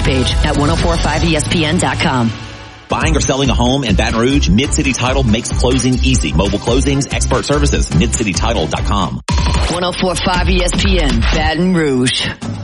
page at 1045ESPN.com. Buying or selling a home in Baton Rouge, Mid-City Title makes closing easy. Mobile closings, expert services, MidCityTitle.com. 1045 ESPN, Baton Rouge.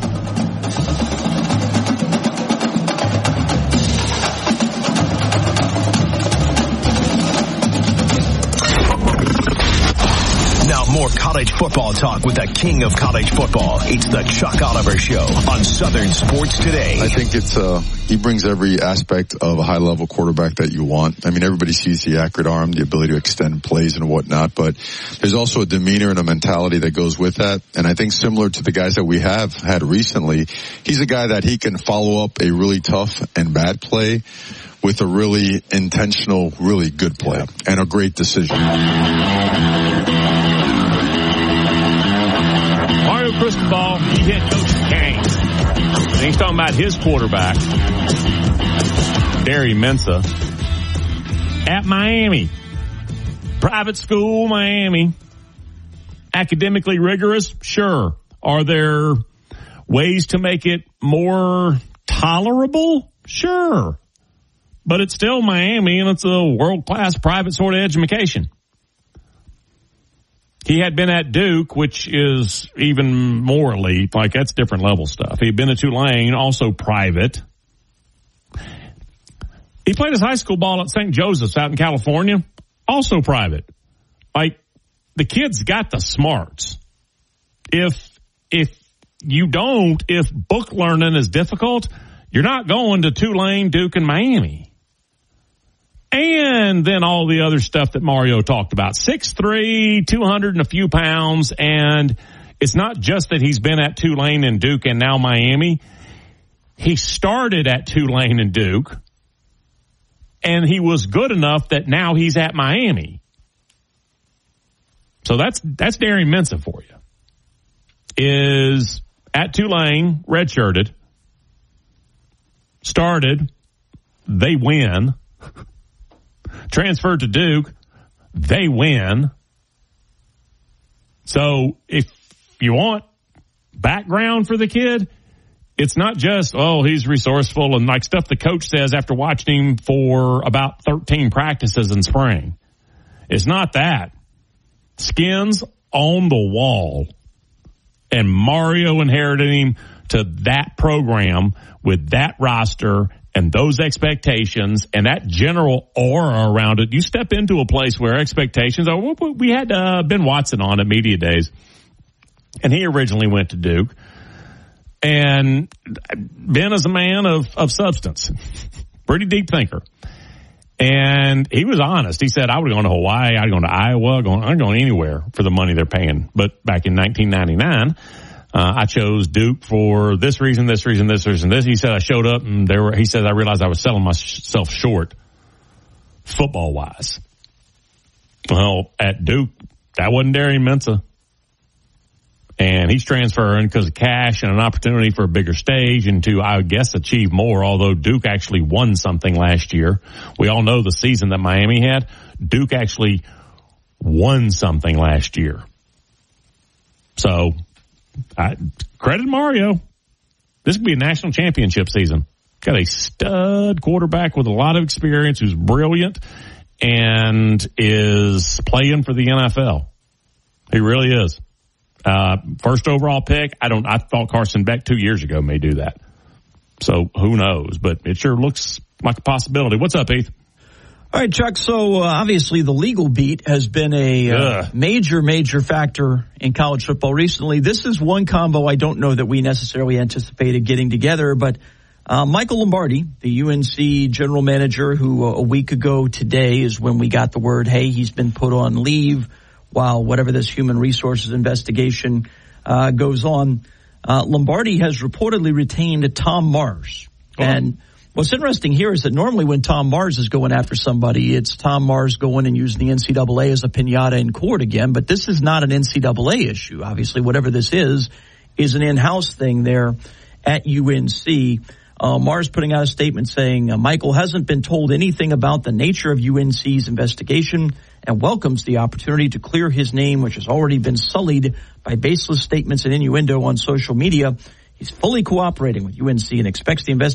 Now more college football talk with the king of college football. It's the Chuck Oliver Show on Southern Sports Today. I think he brings every aspect of a high-level quarterback that you want. I mean, everybody sees the accurate arm, the ability to extend plays and whatnot, but there's also a demeanor and a mentality that goes with that. And I think similar to the guys that we have had recently, he's a guy that he can follow up a really tough and bad play with a really intentional, really good play and a great decision. Mario Cristobal, he hit Coach Kane. And he's talking about his quarterback, Derry Mensah, at Miami. Private school, Miami. Academically rigorous? Sure. Are there ways to make it more tolerable? Sure. But it's still Miami, and it's a world-class private sort of education. He had been at Duke, which is even more elite. Like, that's different level stuff. He'd been at Tulane, also private. He played his high school ball at St. Joseph's out in California, also private. Like, the kid's got the smarts. If book learning is difficult, you're not going to Tulane, Duke, and Miami. And then all the other stuff that Mario talked about. 6'3", 200 and a few pounds. And it's not just that he's been at Tulane and Duke and now Miami. He started at Tulane and Duke. And he was good enough that now he's at Miami. So that's Derry Mensah for you. Is at Tulane, redshirted. Started. They win. Transferred to Duke, they win. So if you want background for the kid, it's not just, he's resourceful and like stuff the coach says after watching him for about 13 practices in spring. It's not that. Skins on the wall. And Mario inherited him to that program with that roster and those expectations and that general aura around it. You step into a place where expectations are, we had Ben Watson on at Media Days, and he originally went to Duke. And Ben is a man of substance, pretty deep thinker. And he was honest. He said, I would have gone to Hawaii, I'd gone to Iowa, I'm going anywhere for the money they're paying. But back in 1999, I chose Duke for this reason. He said I showed up and he said I realized I was selling myself short football wise. Well, at Duke, that wasn't Derry Mensah. And he's transferring because of cash and an opportunity for a bigger stage and to, I guess, achieve more, although Duke actually won something last year. We all know the season that Miami had. Duke actually won something last year. So, credit Mario. This could be a national championship season. Got a stud quarterback with a lot of experience who's brilliant and is playing for the NFL. He really is. First overall pick. I thought Carson Beck 2 years ago may do that. So who knows? But it sure looks like a possibility. What's up, Heath? All right, Chuck. So obviously the legal beat has been a major factor in college football recently. This is one combo I don't know that we necessarily anticipated getting together, but Michael Lombardi, the UNC general manager, who a week ago today is when we got the word, hey, he's been put on leave while whatever this human resources investigation goes on. Lombardi has reportedly retained Tom Mars. And what's interesting here is that normally when Tom Mars is going after somebody, it's Tom Mars going and using the NCAA as a piñata in court again. But this is not an NCAA issue. Obviously, whatever this is an in-house thing there at UNC. Mars putting out a statement saying Michael hasn't been told anything about the nature of UNC's investigation and welcomes the opportunity to clear his name, which has already been sullied by baseless statements and innuendo on social media. He's fully cooperating with UNC and expects the investigation